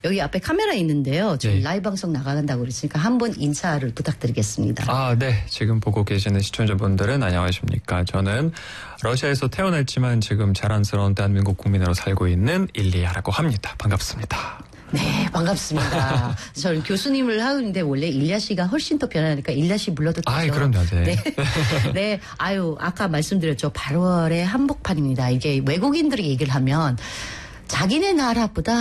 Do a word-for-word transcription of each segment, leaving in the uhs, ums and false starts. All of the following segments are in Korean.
여기 앞에 카메라 있는데요. 지금 네. 라이브 방송 나간다고 그랬으니까 한번 인사를 부탁드리겠습니다. 아, 네. 지금 보고 계시는 시청자분들은 안녕하십니까. 저는 러시아에서 태어났지만 지금 자랑스러운 대한민국 국민으로 살고 있는 일리아라고 합니다. 반갑습니다. 네, 반갑습니다. 저는 교수님을 하는데 원래 일리아 씨가 훨씬 더 편하니까 일리아 씨 불러도 되죠? 아이, 그럼요. 네. 네. 네. 아유, 아까 말씀드렸죠. 팔월의 한복판입니다. 이게 외국인들이 얘기를 하면 자기네 나라보다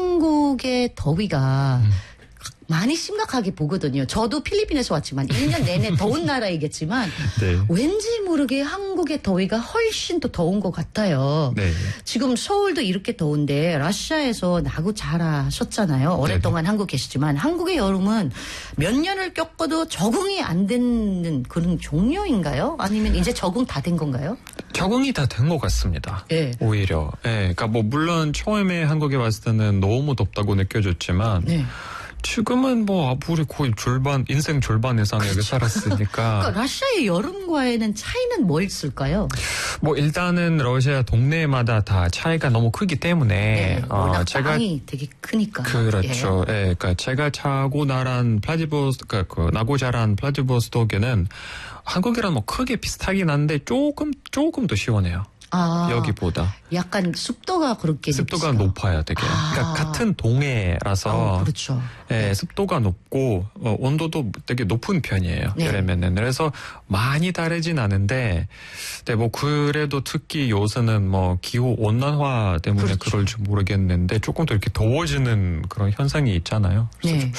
한국의 더위가 음. 많이 심각하게 보거든요. 저도 필리핀에서 왔지만 일 년 내내 더운 나라이겠지만 네. 왠지 모르게 한국의 더위가 훨씬 더 더운 것 같아요. 네. 지금 서울도 이렇게 더운데 러시아에서 나고 자라셨잖아요. 오랫동안 네. 한국 계시지만 한국의 여름은 몇 년을 겪어도 적응이 안 되는 그런 종류인가요? 아니면 이제 적응 다 된 건가요? 적응이 다 된 것 같습니다. 네. 오히려. 네. 그러니까 뭐 물론 처음에 한국에 왔을 때는 너무 덥다고 느껴졌지만 네. 지금은 뭐 앞으로 거의 절반, 인생 절반 이상 여기 그렇죠. 살았으니까. 그러니까 러시아의 여름과에는 차이는 뭐 있을까요? 뭐 일단은 러시아 동네마다 다 차이가 너무 크기 때문에. 네, 어, 제가 땅이 되게 크니까. 그렇죠. 예, 네, 그러니까 제가 자고 나란 플라디보스, 그러니까 그 나고 자란 플라디보스토크는 한국이랑 뭐 크게 비슷하긴 한데 조금 조금 더 시원해요. 아, 여기보다. 약간 습도가 그렇게 습도가 높지가. 높아요, 되게. 아. 그러니까 같은 동해라서. 아, 그렇죠. 예, 네. 습도가 높고 어, 온도도 되게 높은 편이에요. 네. 여름에는. 그래서 많이 다르진 않은데, 네, 뭐 그래도 특히 요새는 뭐 기후 온난화 때문에 그렇죠. 그럴지 모르겠는데 조금 더 이렇게 더워지는 그런 현상이 있잖아요. 그래서 네.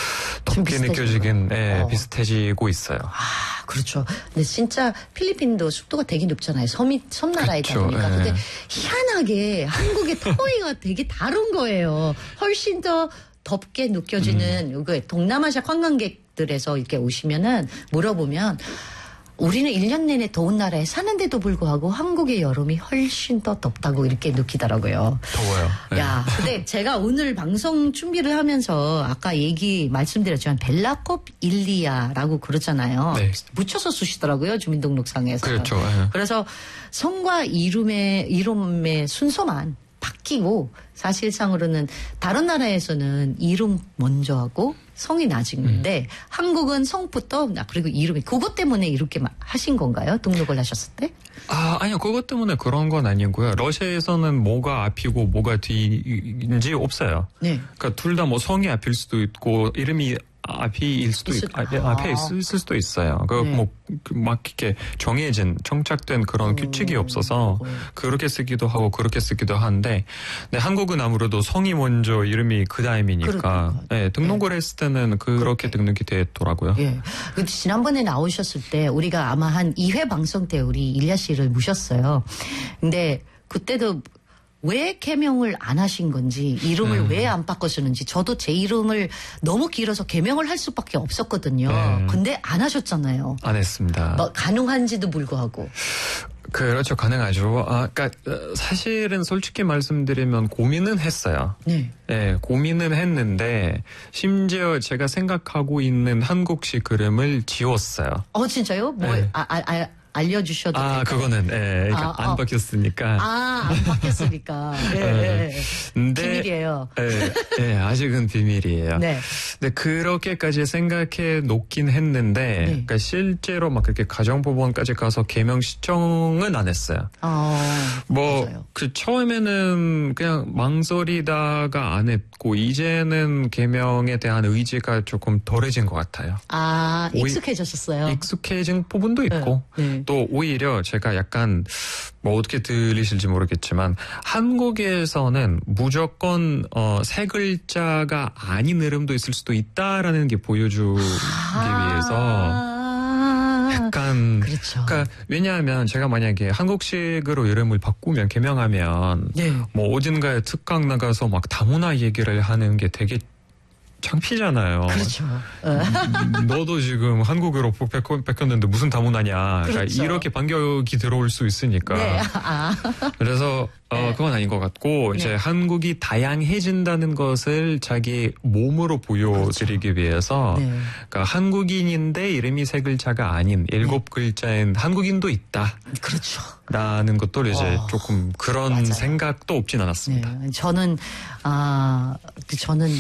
덥게 느껴지긴 네, 어. 비슷해지고 있어요. 아, 그렇죠. 근데 진짜 필리핀도 습도가 되게 높잖아요. 섬이, 섬나라이다 그렇죠. 보니까. 네. 근데 희한하게 한국의 더위가 되게 다른 거예요. 훨씬 더 덥게 느껴지는, 음. 이거 동남아시아 관광객들에서 이렇게 오시면은 물어보면 우리는 일 년 내내 더운 나라에 사는데도 불구하고 한국의 여름이 훨씬 더 덥다고 이렇게 느끼더라고요. 더워요. 네. 야, 근데 제가 오늘 방송 준비를 하면서 아까 얘기 말씀드렸지만 벨라콥 일리아라고 그러잖아요. 네. 묻혀서 쓰시더라고요. 주민등록상에서. 그렇죠. 네. 그래서 성과 이름의, 이름의 순서만 바뀌고 사실상으로는 다른 나라에서는 이름 먼저 하고 성이 나중인데 음. 한국은 성부터 그리고 이름이 그것 때문에 이렇게 하신 건가요? 등록을 하셨을 때? 아, 아니요. 그것 때문에 그런 건 아니고요. 러시아에서는 뭐가 앞이고 뭐가 뒤인지 없어요. 네. 그러니까 둘 다 뭐 성이 앞일 수도 있고 이름이 앞이일 수도 있, 아, 앞에 있을, 있을 수도 있어요. 그, 네. 뭐, 막 이렇게 정해진, 정착된 그런 오, 규칙이 없어서 오. 그렇게 쓰기도 하고 그렇게 쓰기도 하는데, 네, 한국은 아무래도 성이 먼저 이름이 그 다음이니까, 네, 등록을 네. 했을 때는 그렇게 그렇게. 등록이 됐더라고요. 예. 근데 지난번에 나오셨을 때 우리가 아마 한 이 회 방송 때 우리 일리아 씨를 모셨어요. 근데 그때도 왜 개명을 안 하신 건지 이름을 음. 왜 안 바꿨었는지 저도 제 이름을 너무 길어서 개명을 할 수밖에 없었거든요. 음. 근데 안 하셨잖아요. 안 했습니다. 뭐 가능한지도 불구하고. 그렇죠. 가능하죠. 아, 그러니까 사실은 솔직히 말씀드리면 고민은 했어요. 네. 네, 고민은 했는데 심지어 제가 생각하고 있는 한국식 그림을 지웠어요. 어, 진짜요? 뭐 네. 아, 아, 아. 알려주셔도 아, 될까요? 그거는, 예, 그러니까 아, 안 아, 바뀌었으니까. 아, 안 바뀌었으니까. 예, 예. 근데, 비밀이에요. 예, 예, 아직은 비밀이에요. 네. 근데 그렇게까지 생각해 놓긴 했는데, 네. 그러니까 실제로 막 그렇게 가정법원까지 가서 개명 신청은 안 했어요. 아, 뭐, 맞아요. 그 처음에는 그냥 망설이다가 안 했고, 이제는 개명에 대한 의지가 조금 덜해진 것 같아요. 아, 익숙해졌었어요? 익숙해진 부분도 있고, 네. 네. 또 오히려 제가 약간 뭐 어떻게 들리실지 모르겠지만 한국에서는 무조건 어, 세 글자가 아닌 이름도 있을 수도 있다라는 게 보여주기 아~ 위해서 약간 그렇죠. 그러니까 왜냐하면 제가 만약에 한국식으로 이름을 바꾸면 개명하면 네. 뭐 어딘가에 특강 나가서 막 다문화 얘기를 하는 게 되게 창피잖아요. 그렇죠. 너도 지금 한국어로 뺏겼는데 무슨 다문화냐. 그렇죠. 그러니까 이렇게 반격이 들어올 수 있으니까. 네. 아. 그래서 어, 네. 그건 아닌 것 같고 네. 이제 한국이 다양해진다는 것을 자기 몸으로 보여드리기 그렇죠. 위해서 네. 그러니까 한국인인데 이름이 세 글자가 아닌 일곱 네. 글자인 한국인도 있다. 그렇죠. 라는 것도 이제 어, 조금 그런 맞아요. 생각도 없진 않았습니다. 네. 저는 아 저는